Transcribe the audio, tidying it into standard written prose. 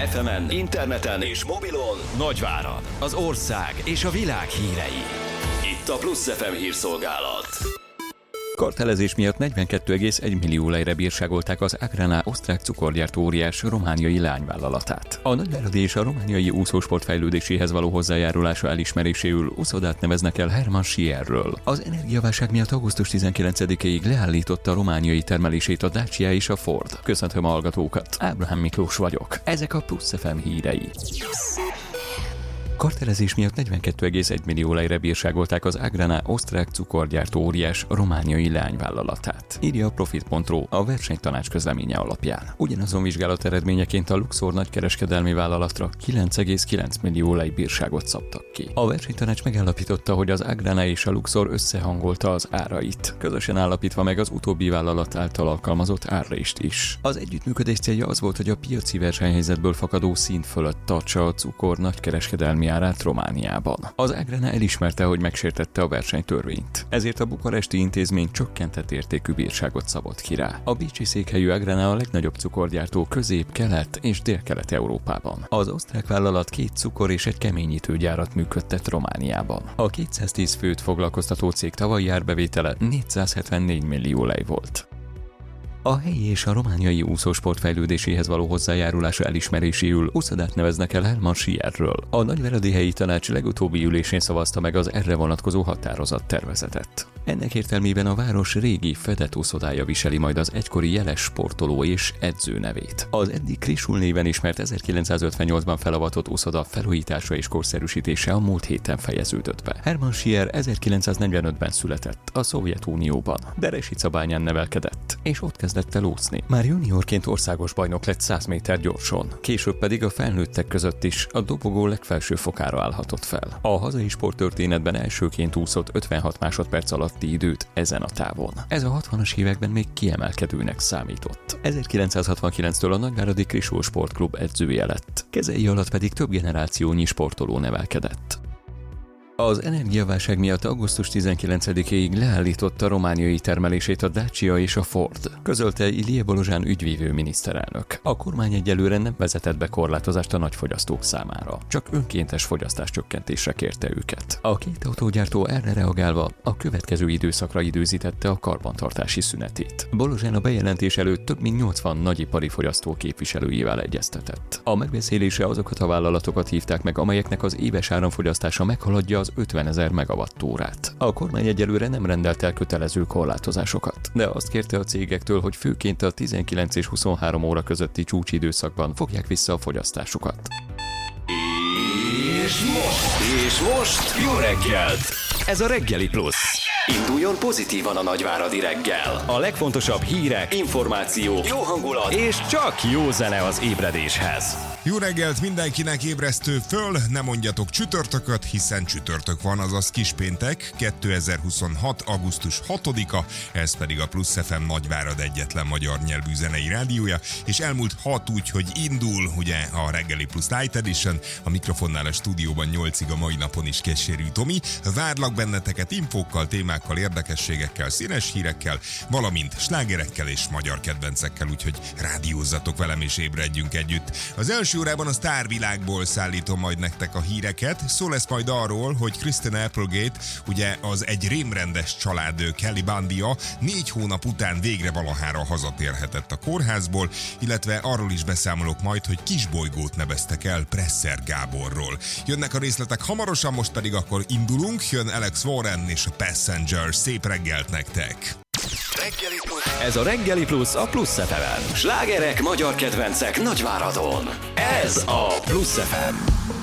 FM-en, interneten és mobilon Nagyvárad, az ország és a világ hírei. Itt a Plusz FM hírszolgálat. Kartelezés miatt 42,1 millió lejre bírságolták az Agrana osztrák cukorgyártó óriás romániai leányvállalatát. A nagyváradi és a romániai úszósport fejlődéséhez való hozzájárulása elismeréséül uszodát neveznek el Hermann Schierről. Az energiaválság miatt augusztus 19-ig leállította a romániai termelését a Dacia és a Ford. Köszöntöm a hallgatókat, Ábrahám Miklós vagyok. Ezek a Plusz FM hírei. Kartelezés miatt 42,1 millió lejre bírságolták az Agrana osztrák cukorgyártó óriás romániai leányvállalatát, írja a Profit.ro a versenytanács közleménye alapján. Ugyanazon vizsgálat eredményeként a Luxor nagykereskedelmi vállalatra 9,9 millió lej bírságot szabtak ki. A versenytanács megállapította, hogy az Agrana és a Luxor összehangolta az árait, közösen állapítva meg az utóbbi vállalat által alkalmazott árrést is. Az együttműködés célja az volt, hogy a piaci versenyhelyzetből fakadó szint fölött tartsa a cukor nagykereskedelmi árát Romániában. Az Agrana elismerte, hogy megsértette a versenytörvényt. Ezért a bukaresti intézmény csökkentett értékű bírságot szabott ki rá. A bécsi székhelyű Agrana a legnagyobb cukorgyártó Közép-, Kelet- és Dél-Kelet-Európában. Az osztrák vállalat 2 cukor- és egy keményítőgyárat működtet Romániában. A 210 főt foglalkoztató cég tavalyi árbevétele 474 millió lej volt. A helyi és a romániai úszósport fejlődéséhez való hozzájárulása elismeréséül uszodát neveznek el Hermann Schierről. A nagyváradi helyi tanács legutóbbi ülésén szavazta meg az erre vonatkozó határozattervezetet. Ennek értelmében a város régi fedett úszodája viseli majd az egykori jeles sportoló és edző nevét. Az eddig Krisul néven ismert 1958-ban felavatott úszoda felújítása és korszerűsítése a múlt héten fejeződött be. Hermann Schier 1945-ben született a Szovjetunióban. Beresicabányán nevelkedett, és ott kezdett el úszni. Már juniorként országos bajnok lett 100 méter gyorson, később pedig a felnőttek között is a dobogó legfelső fokára állhatott fel. A hazai sporttörténetben elsőként úszott 56 másodperc alatti időt ezen a távon. Ez a 60-as években még kiemelkedőnek számított. 1969-től a nagyváradi Krisul Sportklub edzője lett. Kezei alatt pedig több generációnyi sportoló nevelkedett. Az energiaválság miatt augusztus 19-ig leállította a romániai termelését a Dacia és a Ford, közölte Ilie Bolozsán ügyvívő miniszterelnök. A kormány egyelőre nem vezetett be korlátozást a nagyfogyasztók számára, csak önkéntes fogyasztáscsökkentésre kérte őket. A 2 autógyártó erre reagálva a következő időszakra időzítette a karbantartási szünetét. Bolozsán a bejelentés előtt több mint 80 nagyipari fogyasztó képviselőjével egyeztetett. A megbeszélésre azokat a vállalatokat hívták meg, amelyeknek az éves áramfogyasztása meghaladja az 50 000 megawattórát. A kormány egyelőre nem rendelt el kötelező korlátozásokat, de azt kérte a cégektől, hogy főként a 19 és 23 óra közötti csúcsidőszakban fogják vissza a fogyasztásukat. És most jó reggelt! Ez a Reggeli Plusz. Induljon pozitívan a nagyváradi reggel. A legfontosabb hírek, információk, jó hangulat és csak jó zene az ébredéshez. Jó reggelt mindenkinek, ébresztő föl, ne mondjatok csütörtököt, hiszen csütörtök van, azaz kispéntek, 2026. augusztus 6-a, ez pedig a Plusz FM Nagyvárad egyetlen magyar nyelvű zenei rádiója, és elmúlt 6 úgy, hogy indul ugye a Reggeli Plusz Night Edition, a mikrofonnál a stúdióban 8-ig a mai napon is Kessérű Tomi. Várlak benneteket infókkal, témákkal, érdekességekkel, színes hírekkel, valamint slágerekkel és magyar kedvencekkel, úgyhogy rádiózzatok velem és ébredjünk együtt. Az első órában a sztárvilágból szállítom majd nektek a híreket. Szó lesz majd arról, hogy Kristen Applegate, ugye az egy rémrendes család Kelly Bundy-ja 4 hónap után végre valahára hazatérhetett a kórházból, illetve arról is beszámolok majd, hogy Kisbolygót neveztek el Presser Gáborról. Jönnek a részletek hamarosan, most pedig akkor indulunk, jön Alex Warren és a Passenger. Szép reggelt nektek! Ez a Reggeli Plusz a Plusz FM-en. Slágerek, magyar kedvencek Nagyváradon. Ez a Plusz FM.